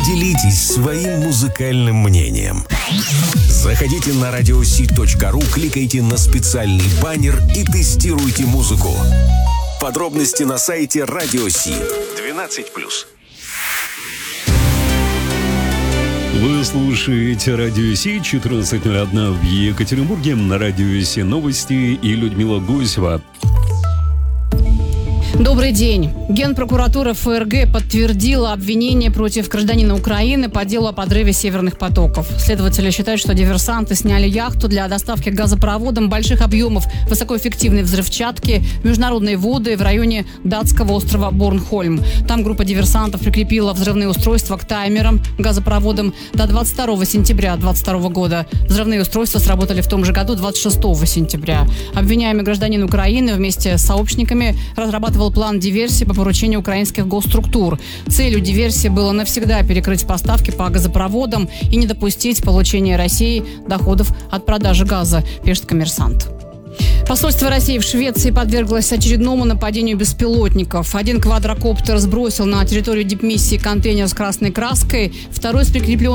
Поделитесь своим музыкальным мнением. Заходите на radiosee.ru, кликайте на специальный баннер и тестируйте музыку. Подробности на сайте Radio Sea. 12+. Вы слушаете Радио Си, 14:01 в Екатеринбурге, на Радио Си новости и Людмила Гусева. Добрый день. Генпрокуратура ФРГ подтвердила обвинение против гражданина Украины по делу о подрыве северных потоков. Следователи считают, что диверсанты сняли яхту для доставки газопроводом больших объемов высокоэффективной взрывчатки в международные воды в районе датского острова Борнхольм. Там группа диверсантов прикрепила взрывные устройства к таймерам газопроводом до 22 сентября 2022 года. Взрывные устройства сработали в том же году, 26 сентября. Обвиняемый гражданин Украины вместе с сообщниками разрабатывал план диверсии по поручению украинских госструктур. Целью диверсии было навсегда перекрыть поставки по газопроводам и не допустить получения Россией доходов от продажи газа, пишет «Коммерсант». Посольство России в Швеции подверглось очередному нападению беспилотников. Один квадрокоптер сбросил на территорию дипмиссии контейнер с красной краской, второй с прикрепленным